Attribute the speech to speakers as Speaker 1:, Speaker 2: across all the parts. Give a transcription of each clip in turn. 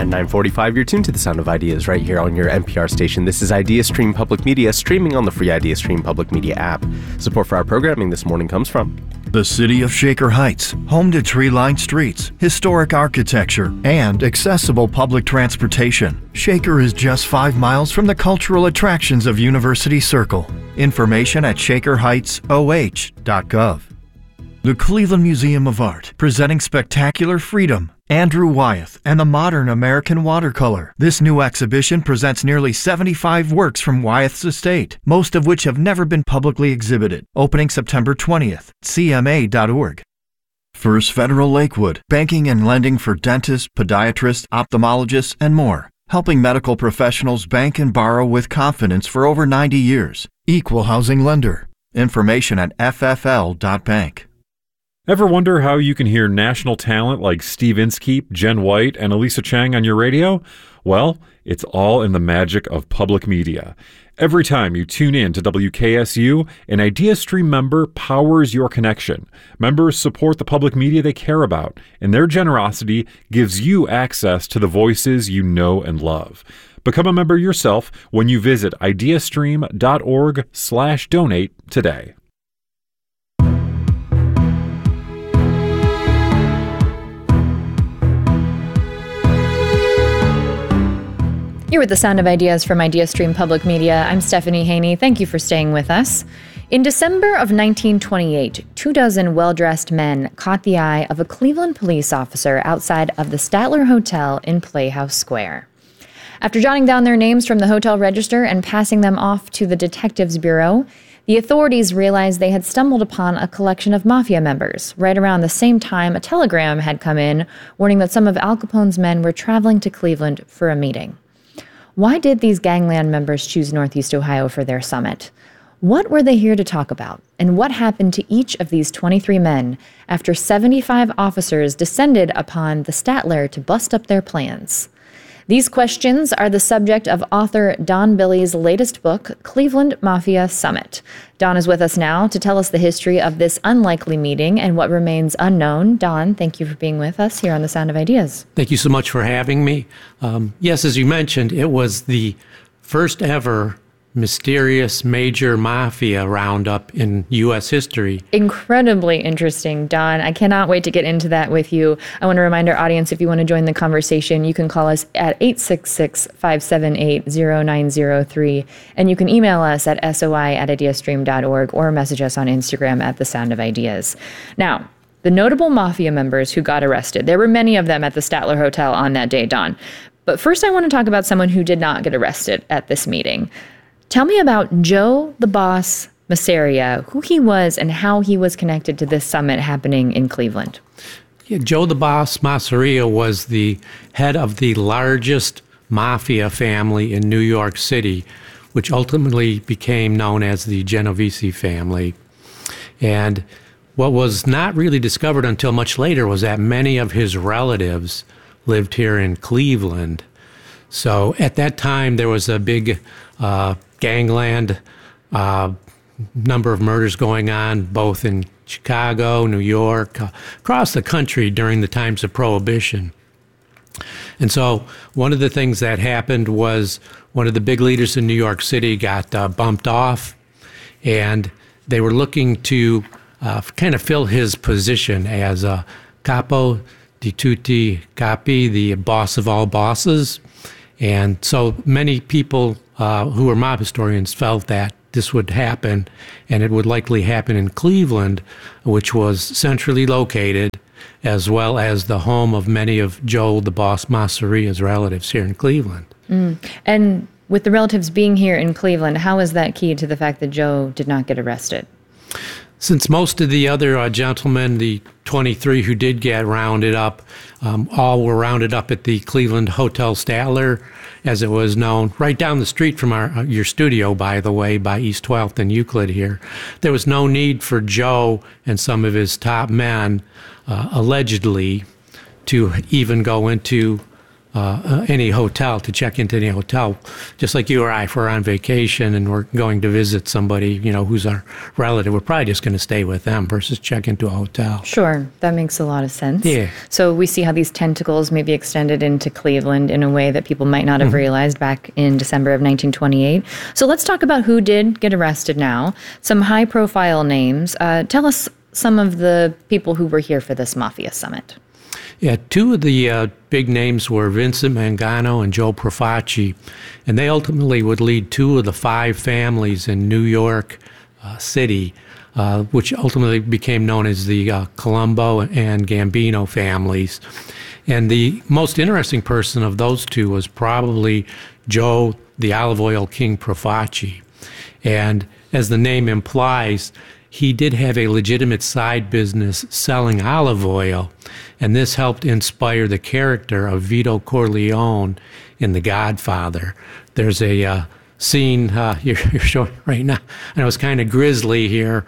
Speaker 1: At 9:45, you're tuned to the Sound of Ideas right here on your NPR station. This is IdeaStream Public Media, streaming on the free IdeaStream Public Media app. Support for our programming this morning comes from
Speaker 2: the city of Shaker Heights, home to tree-lined streets, historic architecture, and accessible public transportation. Shaker is just 5 miles from the cultural attractions of University Circle. Information at shakerheightsoh.gov. The Cleveland Museum of Art, presenting Spectacular Freedom, Andrew Wyeth, and the Modern American Watercolor. This new exhibition presents nearly 75 works from Wyeth's estate, most of which have never been publicly exhibited. Opening September 20th, cma.org. First Federal Lakewood, banking and lending for dentists, podiatrists, ophthalmologists, and more. Helping medical professionals bank and borrow with confidence for over 90 years. Equal housing lender. Information at ffl.bank.
Speaker 3: Ever wonder how you can hear national talent like Steve Inskeep, Jen White, and Elisa Chang on your radio? Well, it's all in the magic of public media. Every time you tune in to WKSU, an IdeaStream member powers your connection. Members support the public media they care about, and their generosity gives you access to the voices you know and love. Become a member yourself when you visit ideastream.org/donate today.
Speaker 4: You're with the Sound of Ideas from IdeaStream Public Media. I'm Stephanie Haney. Thank you for staying with us. In December of 1928, 24 well-dressed men caught the eye of a Cleveland police officer outside of the Statler Hotel in Playhouse Square. After jotting down their names from the hotel register and passing them off to the Detectives Bureau, the authorities realized they had stumbled upon a collection of mafia members. Right around the same time, a telegram had come in warning that some of Al Capone's men were traveling to Cleveland for a meeting. Why did these gangland members choose Northeast Ohio for their summit? What were they here to talk about? And what happened to each of these 23 men after 75 officers descended upon the Statler to bust up their plans? These questions are the subject of author Don Billy's latest book, Cleveland Mafia Summit. Don is with us now to tell us the history of this unlikely meeting and what remains unknown. Don, thank you for being with us here on The Sound of Ideas.
Speaker 5: Thank you so much for having me. Yes, as you mentioned, it was the first ever mysterious major mafia roundup in U.S. history. Incredibly interesting, Don. I cannot wait to get into that with you. I want to remind our audience, if you want to join the conversation, you can call us at 866-578-0903, and you can email us at soi@ideastream.org or message us on Instagram at The Sound of Ideas. Now, the notable mafia members who got arrested, there were many of them at the Statler Hotel on that day, Don. But first, I want to talk about someone who did not get arrested at this meeting. Tell me about Joe the Boss Masseria, who he was and how he was connected to this summit happening in Cleveland. Yeah, Joe the Boss Masseria was the head of the largest mafia family in New York City, which ultimately became known as the Genovese family. And what was not really discovered until much later was that many of his relatives lived here in Cleveland. So at that time, there was a big gangland, number of murders going on both in Chicago, New York, across the country during the times of Prohibition. And so one of the things that happened was one of the big leaders in New York City got bumped off, and they were looking to kind of fill his position as capo di tutti capi, the boss of all bosses. And so many people who were mob historians felt that this would happen, and it would likely happen in Cleveland, which was centrally located, as well as the home of many of Joe the Boss Masseria's relatives here in Cleveland. And with the relatives being here in Cleveland, how is that key to the fact that Joe did not get arrested? Since most of the other gentlemen, the 23 who did get rounded up, all were rounded up at the Cleveland Hotel Statler, as it was known, right down the street from your studio, by the way, by East 12th and Euclid here. There was no need for Joe and some of his top men, allegedly, to even go into
Speaker 6: any hotel, to check into any hotel. Just like you or I, if we're on vacation and we're going to visit somebody, who's our relative, we're probably just going to stay with them versus check into a hotel.
Speaker 4: Sure, that makes a lot of sense.
Speaker 6: Yeah.
Speaker 4: So we see how these tentacles may be extended into Cleveland in a way that people might not have realized back in December of 1928. So let's talk about who did get arrested now. Some high-profile names. Tell us some of the people who were here for this Mafia Summit.
Speaker 6: Yeah, two of the big names were Vincent Mangano and Joe Profaci, and they ultimately would lead two of the 5 families in New York City, which ultimately became known as the Colombo and Gambino families. And the most interesting person of those two was probably Joe, the Olive Oil King Profaci. And as the name implies, he did have a legitimate side business selling olive oil, and this helped inspire the character of Vito Corleone in The Godfather. There's a scene you're showing right now, and it was kind of grisly here,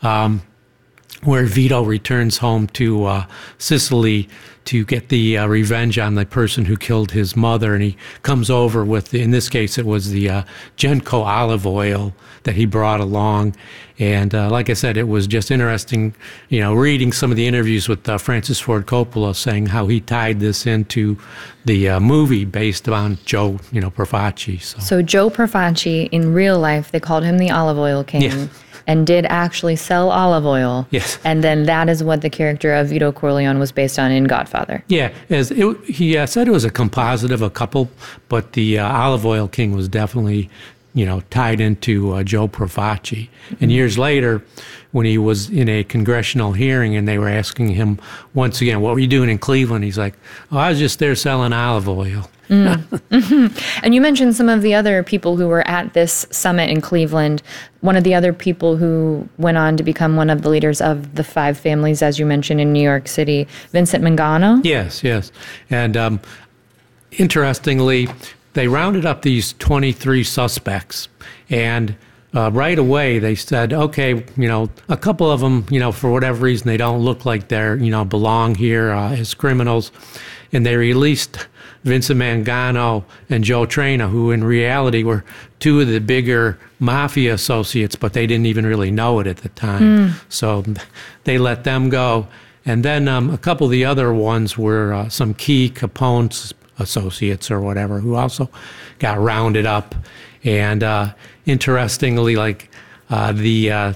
Speaker 6: where Vito returns home to Sicily to get the revenge on the person who killed his mother, and he comes over with, in this case, it was the Genco olive oil that he brought along. And like I said, it was just interesting, reading some of the interviews with Francis Ford Coppola saying how he tied this into the movie based on Joe, Profaci.
Speaker 4: So Joe Profaci, in real life, they called him the Olive Oil King.
Speaker 6: Yeah.
Speaker 4: And did actually sell olive oil.
Speaker 6: Yes.
Speaker 4: And then that is what the character of Vito Corleone was based on in Godfather.
Speaker 6: Yeah, he said it was a composite of a couple, but the Olive Oil King was definitely, tied into Joe Profaci. And years later, when he was in a congressional hearing and they were asking him once again, what were you doing in Cleveland? He's like, I was just there selling olive oil.
Speaker 4: And you mentioned some of the other people who were at this summit in Cleveland. One of the other people who went on to become one of the leaders of the 5 families, as you mentioned, in New York City, Vincent Mangano.
Speaker 6: Yes. And interestingly, they rounded up these 23 suspects, and right away they said, okay, a couple of them, for whatever reason, they don't look like they're, belong here as criminals. And they released Vincent Mangano and Joe Traina, who in reality were two of the bigger mafia associates, but they didn't even really know it at the time. So they let them go. And then a couple of the other ones were some key Capone associates or whatever, who also got rounded up. And interestingly, the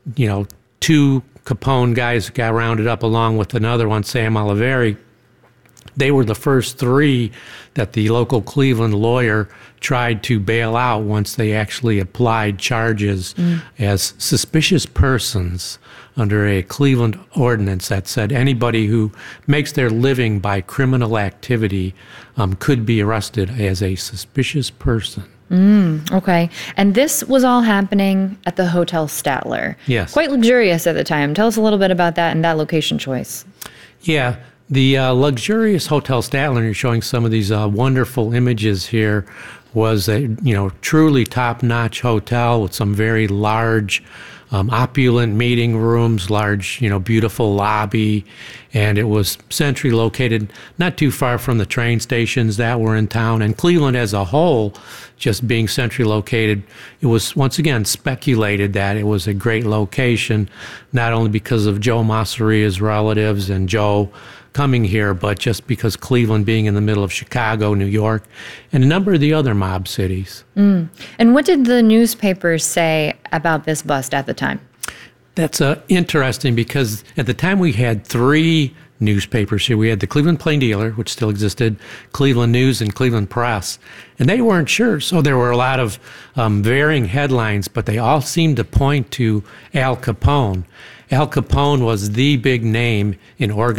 Speaker 6: 2 Capone guys got rounded up along with another one, Sam Oliveri. They were the first 3 that the local Cleveland lawyer tried to bail out once they actually applied charges as suspicious persons under a Cleveland ordinance that said anybody who makes their living by criminal activity could be arrested as a suspicious person.
Speaker 4: Okay. And this was all happening at the Hotel Statler.
Speaker 6: Yes.
Speaker 4: Quite luxurious at the time. Tell us a little bit about that and that location choice.
Speaker 6: Yeah. The luxurious Hotel Statler, you're showing some of these wonderful images here, was a truly top-notch hotel with some very large, opulent meeting rooms, large, beautiful lobby, and it was centrally located not too far from the train stations that were in town. And Cleveland as a whole, just being centrally located, it was once again speculated that it was a great location, not only because of Joe Masseria's relatives and Joe coming here, but just because Cleveland being in the middle of Chicago, New York, and a number of the other mob cities.
Speaker 4: And what did the newspapers say about this bust at the time?
Speaker 6: That's interesting because at the time we had 3 newspapers here. We had the Cleveland Plain Dealer, which still existed, Cleveland News, and Cleveland Press. And they weren't sure, so there were a lot of varying headlines, but they all seemed to point to Al Capone. Al Capone was the big name in organizing